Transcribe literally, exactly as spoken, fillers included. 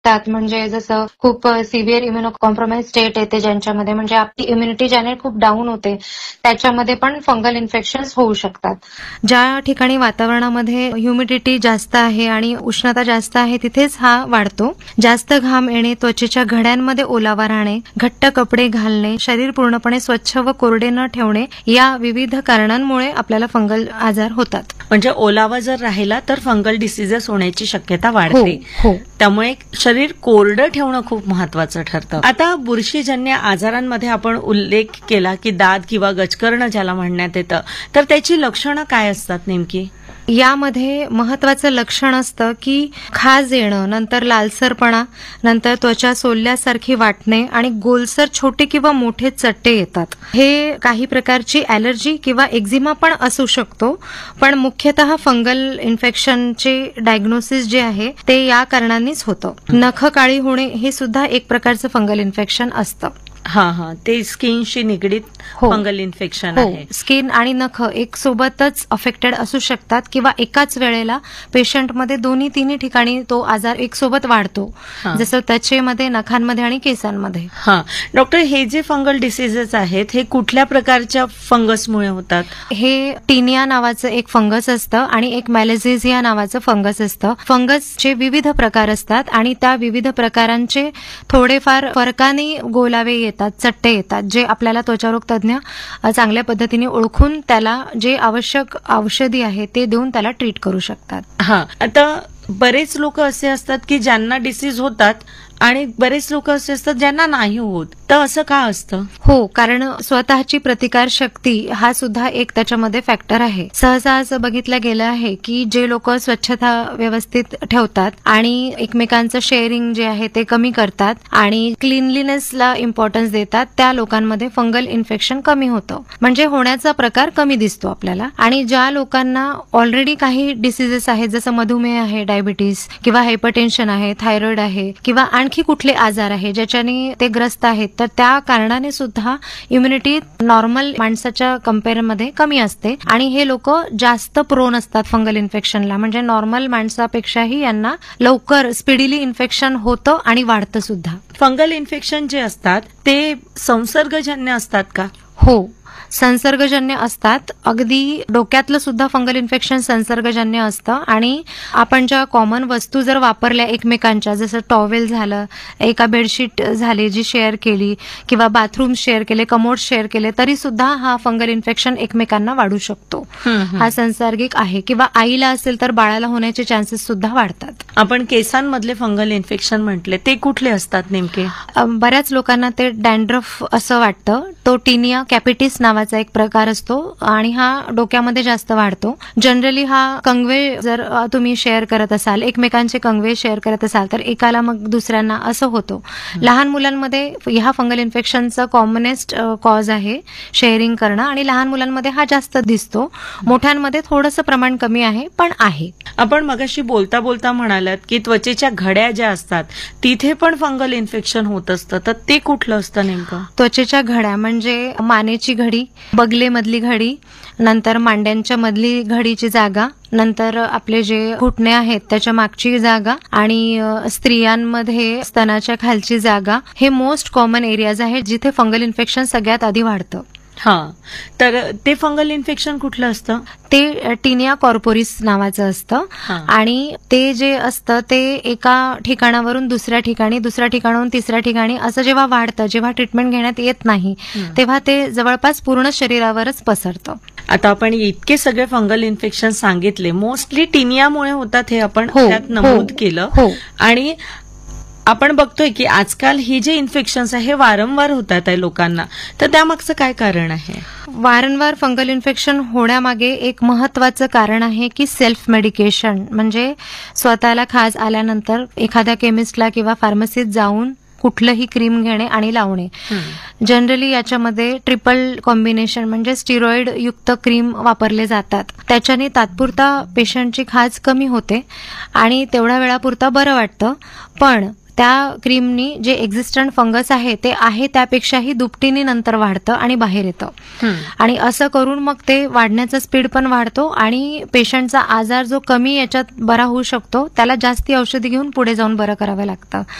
शकतात. म्हणजे जसं खूप सिव्हिअर इम्युनो कॉम्प्रोमाइज स्टेट येते ज्यांच्यामध्ये, म्हणजे आपली इम्युनिटी ज्याने खूप डाऊन होते त्याच्यामध्ये पण फंगल इन्फेक्शन होऊ शकतात. ज्या ठिकाणी वातावरणामध्ये ह्युमिडिटी जास्त आहे आणि उष्णता जास्त आहे तिथेच हा वाढतो. जास्त घाम येणे, त्वचेच्या घड्यांमध्ये ओलावा राहणे, घट्ट कपडे घालणे, शरीर पूर्णपणे स्वच्छ व कोरडे न ठेवणे या विविध कारणांमुळे आपल्याला फंगल आजार होतात. म्हणजे ओलावा जर राहिला तर फंगल डिसीजेस होण्याची शक्यता वाढते. हो. त्यामुळे शरीर कोरडं ठेवणं खूप महत्वाचं ठरतं. आता बुरशीजन्य आजारांमध्ये आपण उल्लेख केला की दाद किंवा गचकरणं ज्याला म्हणण्यात येतं, तर त्याची लक्षणं काय असतात नेमकी? यामध्ये महत्वाचं लक्षण असतं की खाज येणं, नंतर लालसरपणा, नंतर त्वचा सोलल्यासारखी वाटणे आणि गोलसर छोटे किंवा मोठे चट्टे येतात. हे काही प्रकारची ॲलर्जी किंवा एक्झिमा पण असू शकतो, पण मुख्यतः फंगल इन्फेक्शनचे डायग्नोसिस जे आहे ते या कारणांनीच होतं. नख काळी होणे हे सुद्धा एक प्रकारचं फंगल इन्फेक्शन असतं. हा हा ते स्किनशी निगडीत फंगल इन्फेक्शन आहे. स्किन आणि नख एक सोबतच अफेक्टेड असू शकतात किंवा एकाच वेळेला पेशंटमध्ये दोन्ही तिन्ही ठिकाणी तो आजार एक सोबत वाढतो, जसं त्वचेमध्ये, नखांमध्ये आणि केसांमध्ये. हा डॉक्टर, हे जे फंगल डिसीजेस आहेत हे कुठल्या प्रकारच्या फंगसमुळे होतात? हे टिनिया नावाचं एक फंगस असतं आणि एक मॅलेझिया नावाचं फंगस असतं. फंगसचे विविध प्रकार असतात आणि त्या विविध प्रकारांचे थोडेफार फरकाने गोलावे येतात, चट्टे येतात, जे आपल्याला त्वचारोग तज्ञ चांगल्या पद्धतीने ओळखून त्याला जे आवश्यक औषधी आहे ते देऊन त्याला ट्रीट करू शकतात. हा आता बरेच लोक असे असतात की ज्यांना डिसीज होतात आणि बरेच लोक असे असतात ज्यांना नाही होत, तर असं का असतं? हो, कारण स्वतःची प्रतिकार शक्ती हा सुद्धा एक त्याच्यामध्ये फॅक्टर आहे. सहसा असं बघितलं गेलं आहे की जे लोक स्वच्छता व्यवस्थित ठेवतात आणि एकमेकांचं शेअरिंग जे आहे ते कमी करतात आणि क्लिनलीनेसला इम्पॉर्टन्स देतात, त्या लोकांमध्ये फंगल इन्फेक्शन कमी होतं, म्हणजे होण्याचा प्रकार कमी दिसतो आपल्याला. आणि ज्या लोकांना ऑलरेडी काही डिसीजेस आहेत, जसं मधुमेह आहे, डायबिटीस किंवा हायपरटेन्शन आहे, थायरॉइड आहे किंवा आणखी कुठले आजार आहे ज्याच्याने ते ग्रस्त आहेत, तर त्या कारणाने सुद्धा इम्युनिटी नॉर्मल माणसाच्या कम्पेअरमध्ये कमी असते आणि हे लोक जास्त प्रोन असतात फंगल इन्फेक्शनला. म्हणजे नॉर्मल माणसापेक्षाही यांना लवकर स्पीडीली इन्फेक्शन होतं आणि वाढतं सुद्धा. फंगल इन्फेक्शन जे असतात ते संसर्गजन्य असतात का? हो, संसर्गजन्य असतात. अगदी डोक्यातलं सुद्धा फंगल इन्फेक्शन संसर्गजन्य असतं आणि आपण ज्या कॉमन वस्तू जर वापरल्या एकमेकांच्या, जसं टॉवेल झालं, एका बेडशीट झाली जी शेअर केली किंवा बाथरूम शेअर केले, कमोड शेअर केले, तरी सुद्धा हा फंगल इन्फेक्शन एकमेकांना वाढू शकतो. हा संसर्गिक आहे. किंवा आईला असेल तर बाळाला होण्याचे चान्सेस सुद्धा वाढतात. आपण केसांमधले फंगल इन्फेक्शन म्हटले, ते कुठले असतात नेमके? बऱ्याच लोकांना ते डॅन्ड्रफ असं वाटतं. तो टिनिया कॅपिटिस नावाचा एक प्रकार असतो आणि हा डोक्यामध्ये जास्त वाढतो. जनरली हा कंगवे जर तुम्ही शेअर करत असाल, एकमेकांचे कंगवे शेअर करत असाल, तर एकाला मग दुसऱ्यांना असं होतो. लहान मुलांमध्ये ह्या फंगल इन्फेक्शनचा कॉमनेस्ट कॉज आहे शेअरिंग करणं आणि लहान मुलांमध्ये हा जास्त दिसतो. मोठ्यांमध्ये थोडंसं प्रमाण कमी आहे, पण आहे. आपण मगाशी बोलता बोलता म्हणालात की त्वचेच्या घड्या ज्या असतात तिथे पण फंगल इन्फेक्शन होत असतं, तर ते कुठलं असतं नेमकं? त्वचेच्या घड्या म्हणजे मानेची घडी, बगलेमधली घडी, नंतर मांड्यांच्या मधली घडीची जागा, नंतर आपले जे घुटणे आहेत त्याच्या मागची जागा आणि स्त्रियांमध्ये स्तनाच्या खालची जागा, हे मोस्ट कॉमन एरियाज आहेत जिथे फंगल इन्फेक्शन सगळ्यात आधी वाढतं. हा, तर ते फंगल इन्फेक्शन कुठलं असतं? ते टिनिया कॉर्पोरिस नावाचं असतं आणि ते जे असतं ते एका ठिकाणावरून दुसऱ्या ठिकाणी, दुसऱ्या ठिकाणावरून तिसऱ्या ठिकाणी असं जेव्हा वाढतं, जेव्हा ट्रीटमेंट घेण्यात येत नाही, तेव्हा ते जवळपास पूर्ण शरीरावरच पसरतं. आता आपण इतके सगळे फंगल इन्फेक्शन सांगितले, मोस्टली टिनियामुळे होतात हे आपण त्यात नमूद केलं. आणि आपण बघतोय की आजकाल ही जे इन्फेक्शन्स आहे हे वारंवार होतात आहे लोकांना, तर त्यामागचं काय कारण आहे? वारंवार फंगल इन्फेक्शन होण्यामागे एक महत्वाचं कारण आहे की सेल्फ मेडिकेशन, म्हणजे स्वतःला खाज आल्यानंतर एखाद्या केमिस्टला किंवा फार्मसीत जाऊन कुठलंही क्रीम घेणे आणि लावणे. जनरली याच्यामध्ये ट्रिपल कॉम्बिनेशन म्हणजे स्टिरॉइड युक्त क्रीम वापरले जातात. त्याच्याने तात्पुरता पेशंटची खाज कमी होते आणि तेवढ्या वेळापुरता बरं वाटतं, पण त्या क्रीमनी जे एक्झिस्टंट फंगस आहे ते आहे त्यापेक्षाही दुपटीने नंतर वाढतं आणि बाहेर येतं. आणि असं करून मग ते वाढण्याचा स्पीड पण वाढतो आणि पेशंटचा आजार जो कमी याच्यात बरा होऊ शकतो त्याला जास्ती औषधी घेऊन पुढे जाऊन बरं करावं लागतं.